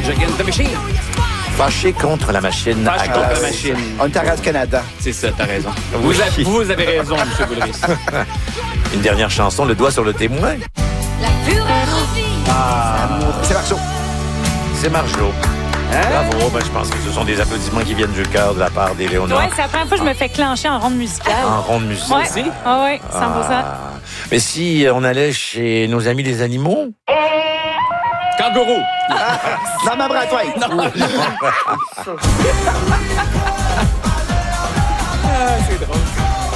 Rage Against the Machine. Fâché contre la machine Fâché à contre glace. la machine. On est à Radio-Canada. C'est ça, t'as raison. Vous avez raison, M. Boulris. Une dernière chanson, Le doigt sur le témoin. La pure envie. C'est Marceau. C'est Marjo. Bravo, ben, je pense que ce sont des applaudissements qui viennent du cœur de la part d'Éléonore. Ouais, c'est la première fois que je me fais clencher en ronde musicale. En ronde musicale. Ouais. aussi? Ah ouais, 100%. Mais si on allait chez nos amis les animaux, Kangourou. Dans ma bras, toi. C'est drôle.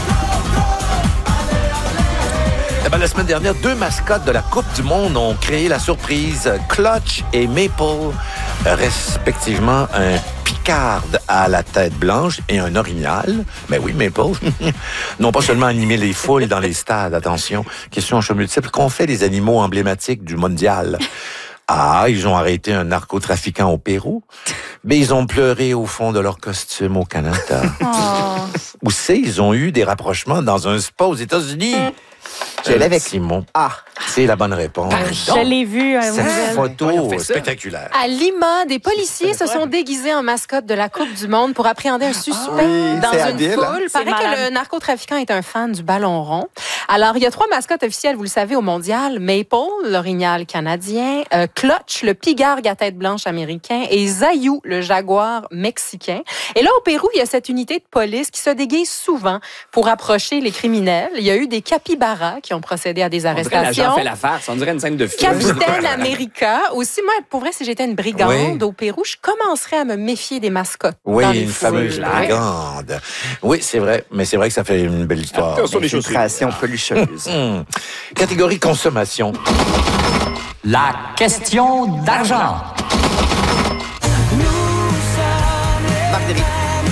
eh ben, la semaine dernière, 2 mascottes de la Coupe du Monde ont créé la surprise. Clutch et Maple, respectivement un picarde à la tête blanche et un orignal. Mais oui, Maple. N'ont pas seulement animé les foules dans les stades. Attention, question en choix multiple. Qu'ont fait les animaux emblématiques du mondial? Ah, ils ont arrêté un narcotrafiquant au Pérou. Mais ils ont pleuré au fond de leur costume au Canada. Ou c'est, ils ont eu des rapprochements dans un spa aux États-Unis. Je l'avais. Simon. Ah. C'est la bonne réponse. Je l'ai vu. Cette Ils ont photo fait ça. spectaculaire. À Lima, des policiers se sont déguisés en mascotte de la Coupe du Monde pour appréhender un suspect oui, dans c'est une habile, hein? foule. Il C'est paraît que malade. le narcotrafiquant est un fan du ballon rond. Alors, il y a 3 mascottes officielles, vous le savez, au mondial. Maple, l'orignal canadien, Clutch, le pigargue à tête blanche américain, et Zayou, le jaguar mexicain. Et là, au Pérou, il y a cette unité de police qui se déguise souvent pour approcher les criminels. Il y a eu des capybaras qui ont procédé à des On dirait l'agent arrestations. fait la farce. On dirait une scène de film. Capitaine America. Aussi, moi, pour vrai, si j'étais une brigande Oui. au Pérou, je commencerais à me méfier des mascottes. Oui, dans les une foules. fameuse brigande. Oui, c'est vrai. Mais c'est vrai que ça fait une belle histoire. Attention les chaussures. Infiltration pelucheuse. Catégorie consommation. La question d'argent. Marc Derry.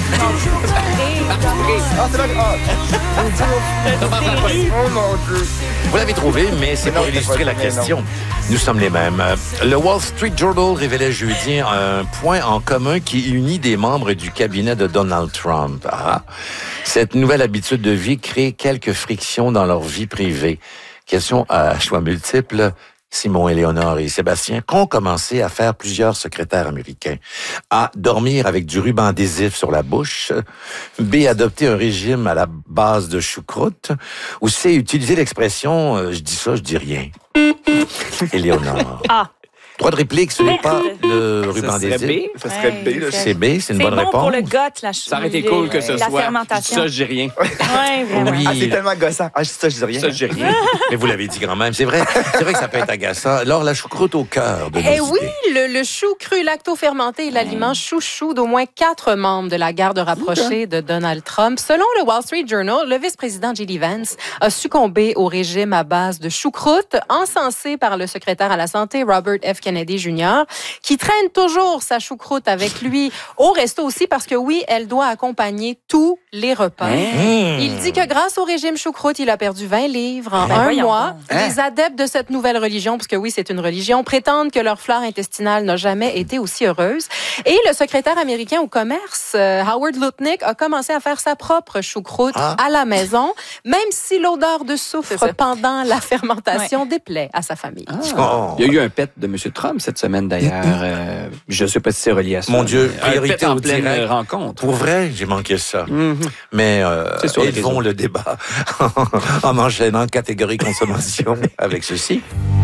Ah, c'est pas Oh mon Dieu. Vous l'avez trouvé, mais c'est Mais non, pour illustrer c'est la pas vrai, question. Nous sommes les mêmes. Le Wall Street Journal révélait jeudi un point en commun qui unit des membres du cabinet de Donald Trump. Ah. Cette nouvelle habitude de vie crée quelques frictions dans leur vie privée. Question à choix multiples. Simon, Éléonore et Sébastien qu'ont commencé à faire plusieurs secrétaires américains. A. Dormir avec du ruban adhésif sur la bouche. B. Adopter un régime à la base de choucroute. Ou C. Utiliser l'expression je dis ça, je dis rien. Éléonore. Ah. Droit de réplique, ce n'est pas le ruban Ça serait adhésif. B. Ça serait B, là. C'est B, c'est une C'est bonne bon réponse. pour le gut, la Ça aurait été cool que ce la soit. fermentation. Ça, je dis rien. Ouais, vraiment. Oui. Ah, c'est tellement gossant. Ah, je dis ça, je dis rien. Ça, je dis rien. Mais vous l'avez dit quand même, c'est vrai que ça peut être agaçant. Alors, la choucroute au cœur de nos Eh oui, idées. le chou cru lacto-fermenté est l'aliment chouchou d'au moins 4 membres de la garde rapprochée de Donald Trump. Selon le Wall Street Journal, le vice-président J.D. Vance a succombé au régime à base de choucroute, encensé par le secrétaire à la Santé, Robert F. Kennedy Jr., qui traîne toujours sa choucroute avec lui au resto aussi parce que oui, elle doit accompagner tous les repas. Il dit que grâce au régime choucroute, il a perdu 20 livres en Ben un voyons mois. donc. Les adeptes de cette nouvelle religion, parce que oui, c'est une religion, prétendent que leur flore intestinale n'a jamais été aussi heureuse. Et le secrétaire américain au commerce, Howard Lutnick, a commencé à faire sa propre choucroute à la maison, même si l'odeur de soufre pendant la fermentation déplaît à sa famille. Oh. Il y a eu un pet de M. Trump cette semaine, d'ailleurs. Je ne sais pas si c'est relié à ça. Mon Dieu, mais un priorité pet en au pleine direct. rencontre. Pour vrai, j'ai manqué ça. Mais C'est sur les élevons réseaux. le débat en enchaînant catégorie consommation avec ceci.